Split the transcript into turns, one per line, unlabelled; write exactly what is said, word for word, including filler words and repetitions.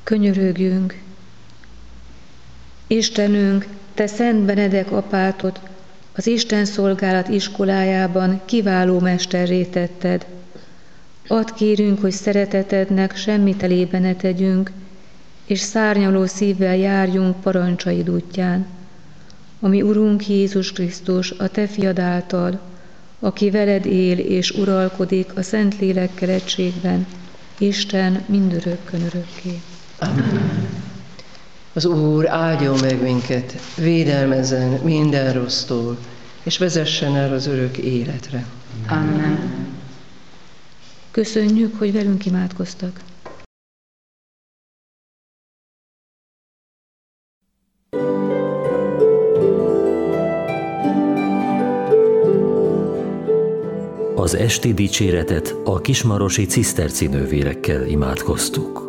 Könyörögjünk. Istenünk, Te Szent Benedek apátot az Isten szolgálat iskolájában kiváló mesterré tetted. Add kérünk, hogy szeretetednek semmitelében ne tegyünk, és szárnyaló szívvel járjunk parancsaid útján. Ami Urunk Jézus Krisztus, a Te fiad által, aki veled él és uralkodik a Szentlélek keretségben, Isten mindörökkön örökké.
Amen. Az Úr áldjon meg minket, védelmezzen minden rossztól, és vezessen el az örök életre.
Amen.
Köszönjük, hogy velünk imádkoztak.
Az esti dicséretet a kismarosi ciszterci nővérekkel imádkoztuk.